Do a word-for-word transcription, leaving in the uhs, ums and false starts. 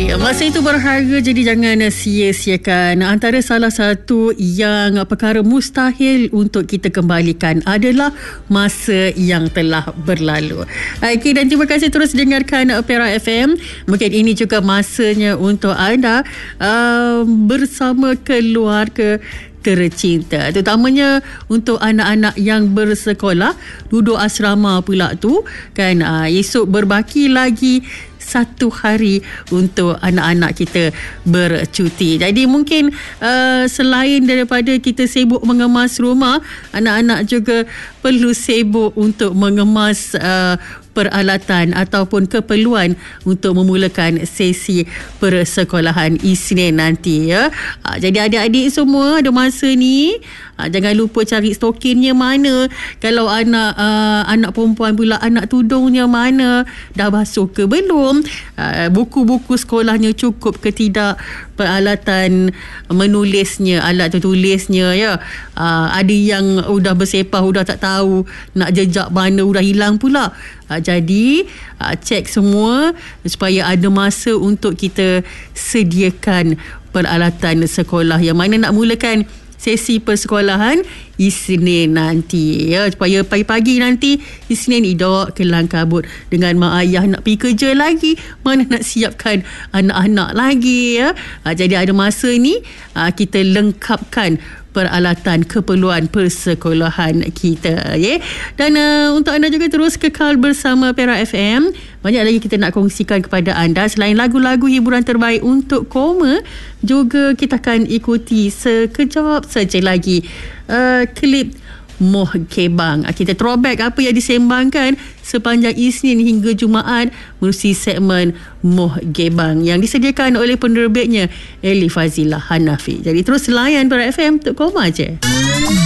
Ya, masa itu berharga, jadi jangan sia-siakan. Antara salah satu yang perkara mustahil untuk kita kembalikan adalah masa yang telah berlalu. Okey, dan terima kasih terus dengarkan Perak F M. Mungkin ini juga masanya untuk anda uh, bersama keluarga tercinta, terutamanya untuk anak-anak yang bersekolah, duduk asrama pula tu kan. Uh, esok berbaki lagi satu hari untuk anak-anak kita bercuti. Jadi mungkin uh, selain daripada kita sibuk mengemas rumah, anak-anak juga perlu sibuk untuk mengemas uh, peralatan ataupun keperluan untuk memulakan sesi persekolahan Isnin nanti ya. Ha, jadi adik-adik semua ada masa ni, ha, jangan lupa cari stokinnya mana. Kalau anak uh, anak perempuan pula, anak tudungnya mana, dah basuh ke belum, ha, buku-buku sekolahnya cukup ke tidak, peralatan menulisnya, alat tertulisnya ya. Ha, ada yang udah bersepah, udah tak tahu nak jejak mana, udah hilang pula. Ha, jadi ha, cek semua supaya ada masa untuk kita sediakan peralatan sekolah yang mana nak mulakan sesi persekolahan Isnin nanti ya, supaya pagi-pagi nanti Isnin idok kelang kabut dengan mak ayah nak pergi kerja lagi, mana nak siapkan anak-anak lagi ya. Ha, jadi ada masa ni ha, kita lengkapkan peralatan keperluan persekolahan kita ya. Dan uh, untuk anda juga terus kekal bersama Perak F M. Banyak lagi kita nak kongsikan kepada anda. Selain lagu-lagu hiburan terbaik untuk Koma, juga kita akan ikuti sekejap saja lagi uh, klip Moh Gebang. Kita throwback apa yang disembangkan sepanjang Isnin hingga Jumaat melalui segmen Moh Gebang yang disediakan oleh penerbitnya Eli Fazilah Hanafi. Jadi terus layan Perak F M untuk Koma je.